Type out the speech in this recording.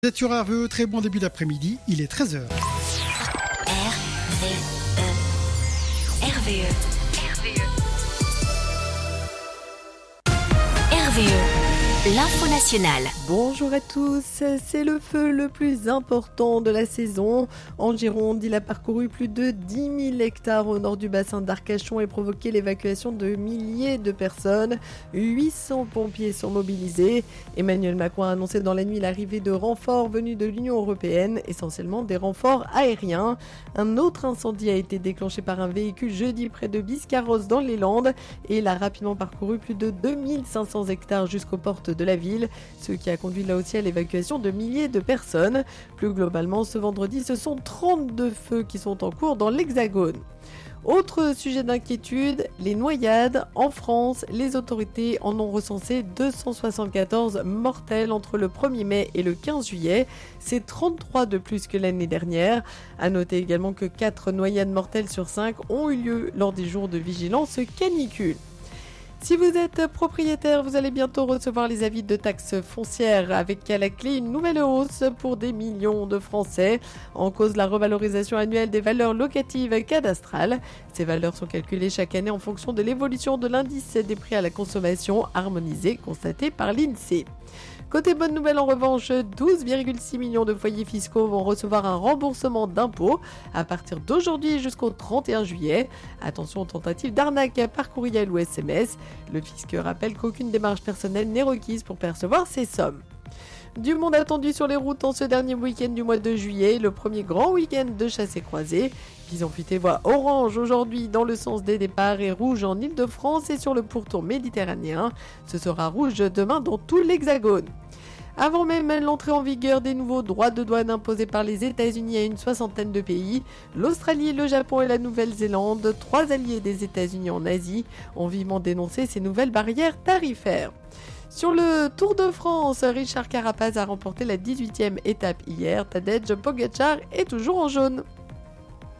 Vous êtes sur RVE, très bon début d'après-midi, il est 13h. RVE. RVE, l'info nationale. Bonjour à tous, c'est le feu le plus important de la saison. En Gironde, il a parcouru plus de 10 000 hectares au nord du bassin d'Arcachon et provoqué l'évacuation de milliers de personnes. 800 pompiers sont mobilisés. Emmanuel Macron a annoncé dans la nuit l'arrivée de renforts venus de l'Union européenne, essentiellement des renforts aériens. Un autre incendie a été déclenché par un véhicule jeudi près de Biscarrosse dans les Landes et il a rapidement parcouru plus de 2500 hectares jusqu'aux portes de la ville, ce qui a conduit là aussi à l'évacuation de milliers de personnes. Plus globalement, ce vendredi, ce sont 32 feux qui sont en cours dans l'Hexagone. Autre sujet d'inquiétude, les noyades. En France, les autorités en ont recensé 274 mortels entre le 1er mai et le 15 juillet. C'est 33 de plus que l'année dernière. À noter également que 4 noyades mortelles sur 5 ont eu lieu lors des jours de vigilance canicule. Si vous êtes propriétaire, vous allez bientôt recevoir les avis de taxes foncières avec à la clé une nouvelle hausse pour des millions de Français. En cause, la revalorisation annuelle des valeurs locatives cadastrales. Ces valeurs sont calculées chaque année en fonction de l'évolution de l'indice des prix à la consommation harmonisé constaté par l'INSEE. Côté bonne nouvelle en revanche, 12,6 millions de foyers fiscaux vont recevoir un remboursement d'impôts à partir d'aujourd'hui jusqu'au 31 juillet. Attention aux tentatives d'arnaque par courriel ou SMS. Le fisc rappelle qu'aucune démarche personnelle n'est requise pour percevoir ces sommes. Du monde attendu sur les routes en ce dernier week-end du mois de juillet, le premier grand week-end de chassés-croisés. Bison futé voit orange aujourd'hui dans le sens des départs et rouge en Ile-de-France et sur le pourtour méditerranéen. Ce sera rouge demain dans tout l'Hexagone. Avant même l'entrée en vigueur des nouveaux droits de douane imposés par les États-Unis à une soixantaine de pays, l'Australie, le Japon et la Nouvelle-Zélande, 3 alliés des États-Unis en Asie, ont vivement dénoncé ces nouvelles barrières tarifaires. Sur le Tour de France, Richard Carapaz a remporté la 18e étape hier. Tadej Pogačar est toujours en jaune.